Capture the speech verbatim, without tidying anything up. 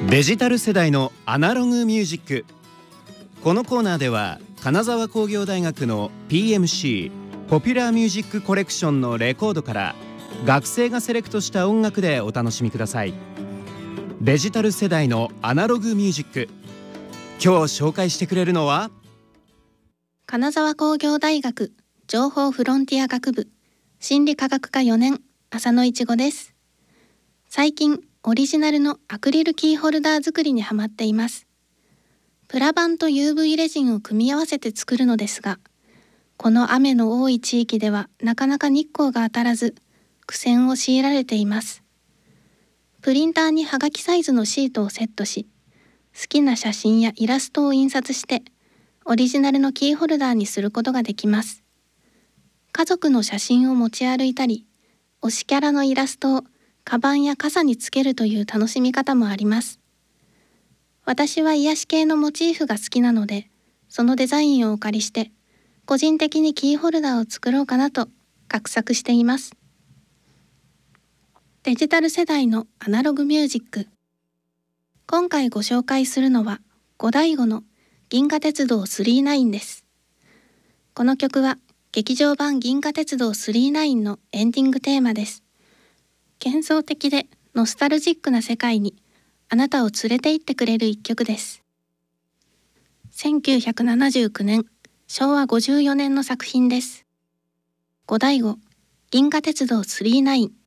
デジタル世代のアナログミュージック。このコーナーでは金沢工業大学の ピーエムシー ポピュラーミュージックコレクションのレコードから学生がセレクトした音楽でお楽しみください。デジタル世代のアナログミュージック。今日紹介してくれるのは金沢工業大学情報フロンティア学部心理科学科よねん浅野いちごです。最近オリジナルのアクリルキーホルダー作りにハマっています。プラ板と ユーブイ レジンを組み合わせて作るのですが、この雨の多い地域ではなかなか日光が当たらず苦戦を強いられています。プリンターにはがきサイズのシートをセットし、好きな写真やイラストを印刷してオリジナルのキーホルダーにすることができます。家族の写真を持ち歩いたり、推しキャラのイラストをカバンや傘につけるという楽しみ方もあります。私は癒し系のモチーフが好きなので、そのデザインをお借りして、個人的にキーホルダーを作ろうかなと画策しています。デジタル世代のアナログミュージック。今回ご紹介するのは、ゴダイゴの銀河鉄道さんじゅうきゅうです。この曲は劇場版銀河鉄道さんじゅうきゅうのエンディングテーマです。幻想的でノスタルジックな世界にあなたを連れて行ってくれる一曲です。せんきゅうひゃくななじゅうきゅうねん、しょうわごじゅうよねんの作品です。ゴダイゴ、銀河鉄道さんじゅうきゅう。